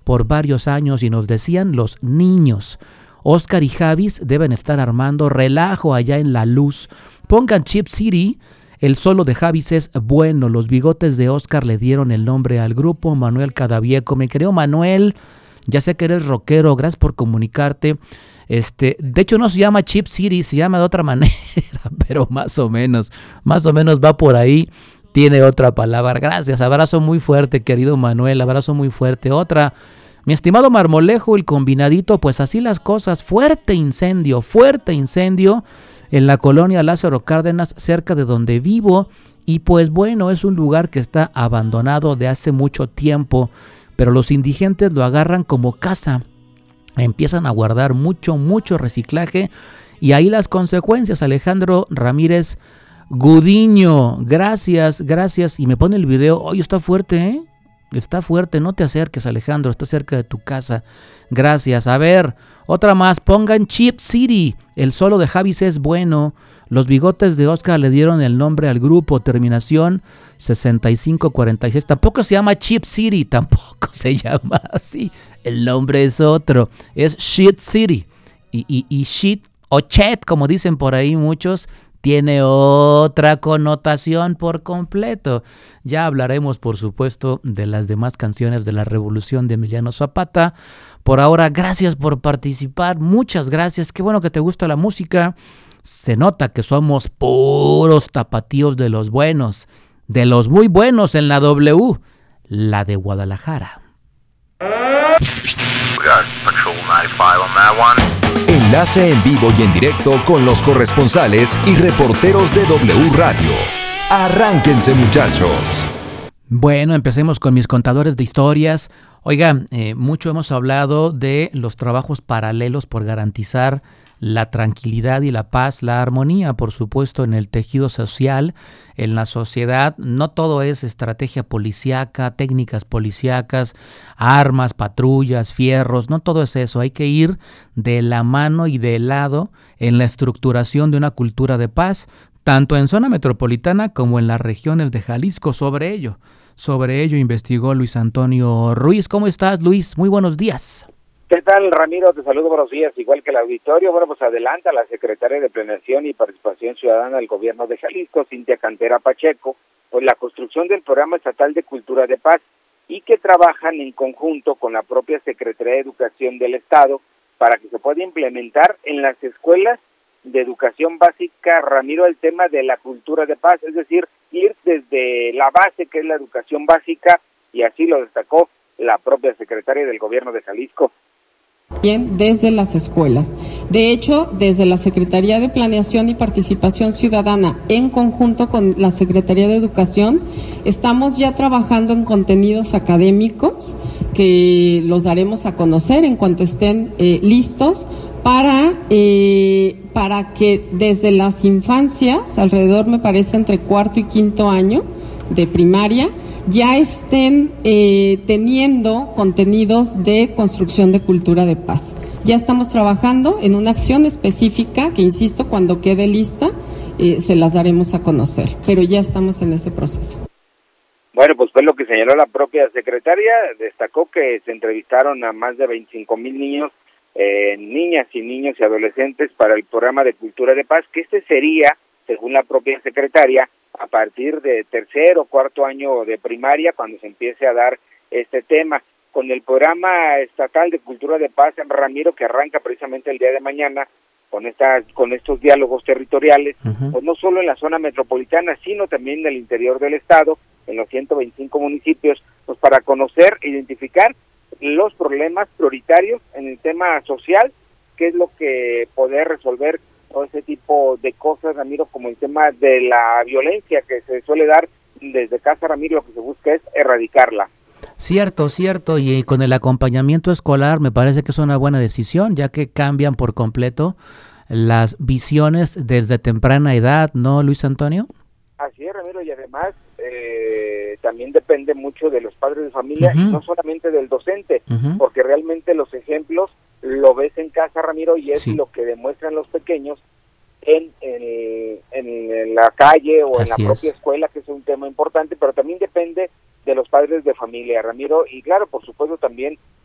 por varios años y nos decían los niños. Oscar y Javis deben estar armando relajo allá en La Luz. Pongan Chip City. El solo de Javis es bueno. Los bigotes de Oscar le dieron el nombre al grupo. Manuel Cadavieco. Me creo Manuel. Ya sé que eres rockero. Gracias por comunicarte. De hecho no se llama Chip City, se llama de otra manera, pero más o menos va por ahí. Tiene otra palabra. Gracias. Abrazo muy fuerte, querido Manuel. Abrazo muy fuerte. Otra. Mi estimado Marmolejo, el combinadito, pues así las cosas. Fuerte incendio en la colonia Lázaro Cárdenas, cerca de donde vivo. Y pues bueno, es un lugar que está abandonado de hace mucho tiempo, pero los indigentes lo agarran como casa. Empiezan a guardar mucho reciclaje. Y ahí las consecuencias. Alejandro Ramírez Gudiño, gracias. Y me pone el video. Oye, está fuerte, ¿eh? Está fuerte, no te acerques, Alejandro, está cerca de tu casa. Gracias. A ver, otra más. Pongan Chip City. El solo de Javis es bueno. Los bigotes de Oscar le dieron el nombre al grupo. Terminación 6546. Tampoco se llama Chip City, tampoco se llama así. El nombre es otro. Es Shit City. Y shit o chet, como dicen por ahí muchos, tiene otra connotación por completo. Ya hablaremos, por supuesto, de las demás canciones de la Revolución de Emiliano Zapata. Por ahora, gracias por participar. Muchas gracias. Qué bueno que te gusta la música. Se nota que somos puros tapatíos de los buenos, de los muy buenos en la W, la de Guadalajara. Enlace en vivo y en directo con los corresponsales y reporteros de W Radio. Arránquense, muchachos. Bueno, empecemos con mis contadores de historias. Oiga, mucho hemos hablado de los trabajos paralelos por garantizar la tranquilidad y la paz, la armonía, por supuesto, en el tejido social, en la sociedad. No todo es estrategia policíaca, técnicas policíacas, armas, patrullas, fierros, no todo es eso. Hay que ir de la mano y de lado en la estructuración de una cultura de paz, tanto en zona metropolitana como en las regiones de Jalisco. Sobre ello investigó Luis Antonio Ruiz. ¿Cómo estás, Luis? Muy buenos días. ¿Qué tal, Ramiro? Te saludo, buenos días, igual que el auditorio. Bueno, pues adelanta la secretaria de Planeación y Participación Ciudadana del Gobierno de Jalisco, Cintia Cantera Pacheco, pues la construcción del Programa Estatal de Cultura de Paz y que trabajan en conjunto con la propia Secretaría de Educación del Estado para que se pueda implementar en las escuelas de educación básica, Ramiro, el tema de la cultura de paz, es decir, ir desde la base, que es la educación básica, y así lo destacó la propia secretaria del Gobierno de Jalisco. Bien, desde las escuelas. De hecho, desde la Secretaría de Planeación y Participación Ciudadana, en conjunto con la Secretaría de Educación, estamos ya trabajando en contenidos académicos que los daremos a conocer en cuanto estén listos para que desde las infancias, alrededor me parece entre cuarto y quinto año de primaria, ya estén teniendo contenidos de construcción de cultura de paz. Ya estamos trabajando en una acción específica que, insisto, cuando quede lista, se las daremos a conocer, pero ya estamos en ese proceso. Bueno, pues fue lo que señaló la propia secretaria. Destacó que se entrevistaron a más de 25,000 niños, niñas y niños y adolescentes para el programa de cultura de paz, que sería, según la propia secretaria, a partir de tercer o cuarto año de primaria, cuando se empiece a dar este tema. Con el Programa Estatal de Cultura de Paz, Ramiro, que arranca precisamente el día de mañana, con estos diálogos territoriales, pues no solo en la zona metropolitana, sino también en el interior del estado, en los 125 municipios, pues para conocer, identificar los problemas prioritarios en el tema social, qué es lo que poder resolver todo ese tipo de cosas, Ramiro, como el tema de la violencia que se suele dar desde casa, Ramiro. Lo que se busca es erradicarla. Cierto, y con el acompañamiento escolar me parece que es una buena decisión, ya que cambian por completo las visiones desde temprana edad, ¿no, Luis Antonio? Así es, Ramiro, y además también depende mucho de los padres de familia y no solamente del docente, porque realmente los ejemplos lo ves en casa, Ramiro, y es lo que demuestran los pequeños en la calle o en la propia escuela, que es un tema importante, pero también depende de los padres de familia, Ramiro, y claro, por supuesto también